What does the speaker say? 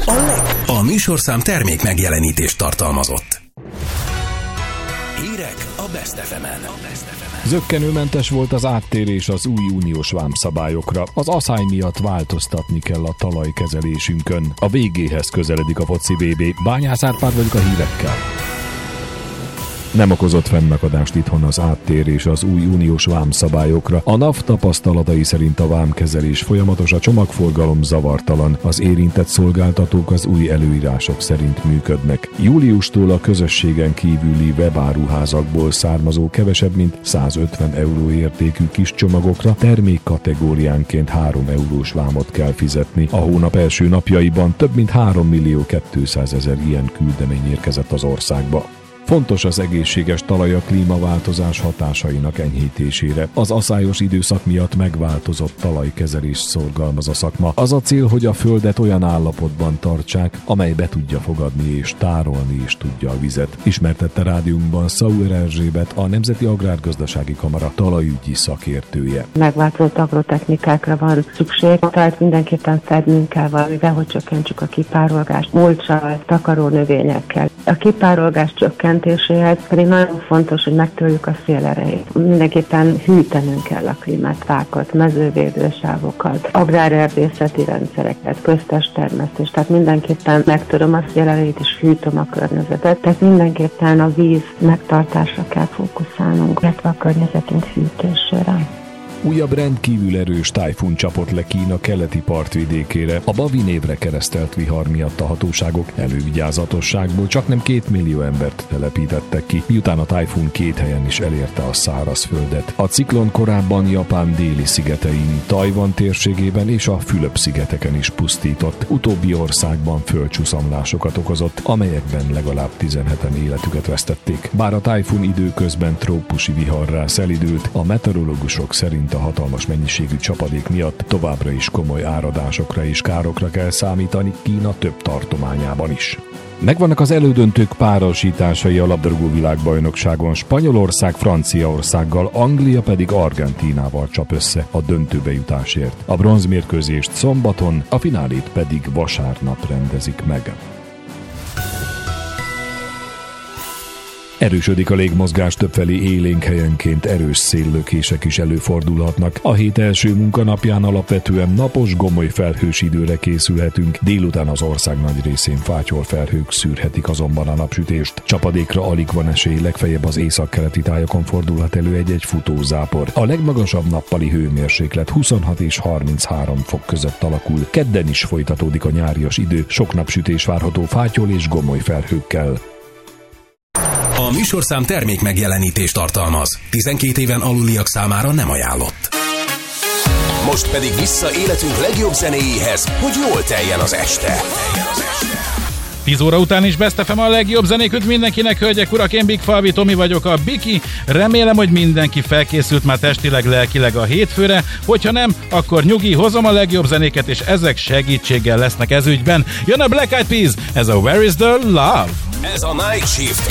A műsorszám termék megjelenítést tartalmazott. Hírek a Best FM-en. Zökkenőmentes volt az áttérés az új uniós vámszabályokra. Az asszály miatt változtatni kell a talajkezelésünkön. A végéhez közeledik a foci VB. Bányász Árpád vagyok a hírekkel. Nem okozott fennakadást itthon az áttérés az új uniós vámszabályokra. A NAV tapasztalatai szerint a vámkezelés folyamatos, a csomagforgalom zavartalan, az érintett szolgáltatók az új előírások szerint működnek. Júliustól a közösségen kívüli webáruházakból származó kevesebb mint 150 euró értékű kis csomagokra termékkategóriánként 3 eurós vámot kell fizetni. A hónap első napjaiban több mint 3.200.000 ilyen küldemény érkezett az országba. Fontos az egészséges talaj a klímaváltozás hatásainak enyhítésére. Az aszályos időszak miatt megváltozott talajkezelést szorgalmaz a szakma. Az a cél, hogy a földet olyan állapotban tartsák, amely be tudja fogadni és tárolni is tudja a vizet. Ismertette rádiónkban Sauer Erzsébet, a Nemzeti Agrárgazdasági Kamara talajügyi szakértője. Megváltozott agrotechnikákra van szükség, tehát mindenképpen fednünk kell valamivel, hogy csökkentsük a kipárolgást, mulccsal, takaró növényekkel. A kipárolgás csökkentéséhez pedig nagyon fontos, hogy megtörjük a szélerejét. Mindenképpen hűtenünk kell a klímát, fákat, mezővédősávokat, agrárerdészeti rendszereket, köztes termesztést, tehát mindenképpen megtöröm a szélerejét és hűtöm a környezetet. Tehát mindenképpen a víz megtartásra kell fókuszálnunk, illetve a környezetünk hűtésére. Újabb rendkívül erős tájfun csapott le Kína keleti partvidékére. A Bavi névre keresztelt vihar miatt a hatóságok elővigyázatosságból csaknem 2 millió embert telepítettek ki, miután a tájfun 2 helyen is elérte a szárazföldet. A ciklon korábban Japán déli szigetein, Tajvan térségében és a Fülöp-szigeteken is pusztított. Utóbbi országban földcsúszamlásokat okozott, amelyekben legalább 17-en életüket vesztették. Bár a tájfun időközben trópusi viharrá szelidült, a meteorológusok szerint a hatalmas mennyiségű csapadék miatt továbbra is komoly áradásokra és károkra kell számítani Kína több tartományában is. Megvannak az elődöntők párosításai a labdarúgó világbajnokságon. Spanyolország Franciaországgal, Anglia pedig Argentínával csap össze a döntőbe jutásért. A bronzmérkőzést szombaton, a finálét pedig vasárnap rendezik meg. Erősödik a légmozgás, többfelé élénk helyenként erős széllökések is előfordulhatnak. A hét első munkanapján alapvetően napos, gomoly felhős időre készülhetünk, délután az ország nagy részén fátyol felhők szűrhetik azonban a napsütést. Csapadékra alig van esély, legfeljebb az északkeleti tájakon fordulhat elő egy-egy futózápor. A legmagasabb nappali hőmérséklet 26 és 33 fok között alakul. Kedden is folytatódik a nyárias idő, sok napsütés várható fátyol és gomoly felhőkkel. A műsorszám termék megjelenítést tartalmaz. 12 éven aluliak számára nem ajánlott. Most pedig vissza életünk legjobb zenéjéhez, hogy jól teljen az este. 10 óra után is Best FM a legjobb zenék mindenkinek, hölgyek, urak, én Big Falvi Tomi vagyok, a Biki. Remélem, hogy mindenki felkészült már testileg, lelkileg a hétfőre, hogyha nem, akkor nyugi, hozom a legjobb zenéket, és ezek segítséggel lesznek ezügyben. Jön a Black Eyed Peas, ez a Where is the Love? Ez a Night Shift